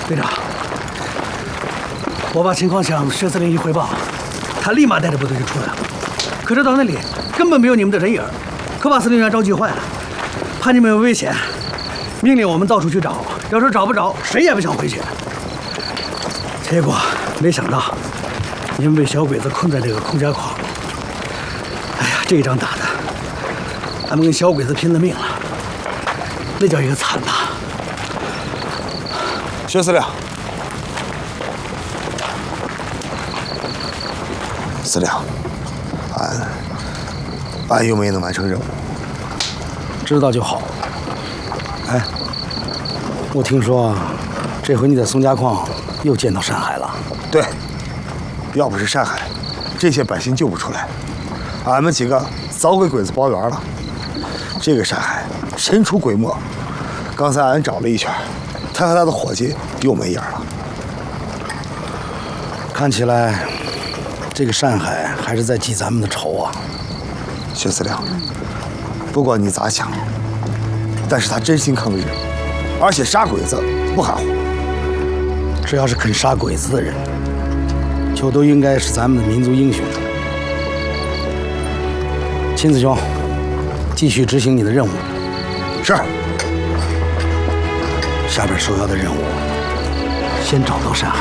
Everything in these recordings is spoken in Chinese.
队长，我把情况向薛司令一汇报，他立马带着部队就出来了。可是到那里根本没有你们的人影，可把司令员着急坏了，怕你们有危险，命令我们到处去找。要是找不着，谁也不想回去。结果没想到，你们被小鬼子困在这个空夹矿。哎呀，这一仗打的，咱们跟小鬼子拼了命了，那叫一个惨呐！ 薛司令，司令，俺又没能完成任务。 知道就好。哎，我听说这回你在松家矿又见到山海了。 对，要不是山海，这些百姓救不出来，俺们几个早给鬼子包圆了。这个山海神出鬼没，刚才俺找了一圈，他和他的伙计又没影了。 看起来，这个山海还是在记咱们的仇啊。 薛司令，不管你咋想，但是他真心抗日，而且杀鬼子不含糊。 只要是肯杀鬼子的人，就都应该是咱们的民族英雄。亲子兄，继续执行你的任务。 是。 下边首要的任务，先找到山海，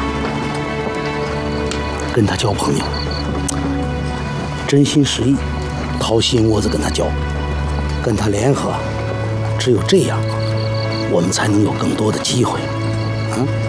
跟他交朋友，真心实意，掏心窝子跟他交，跟他联合，只有这样，我们才能有更多的机会。啊。